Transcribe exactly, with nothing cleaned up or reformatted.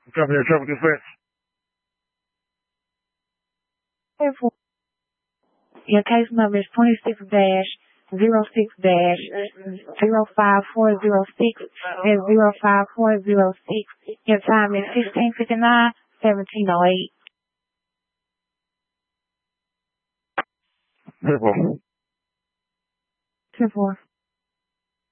Company of Traffic Defense. Airport. Your case number is twenty-six dash zero six dash zero five four zero six and zero five four zero six. Your time is fifteen fifty-nine, seventeen oh eight. Airport. ten four.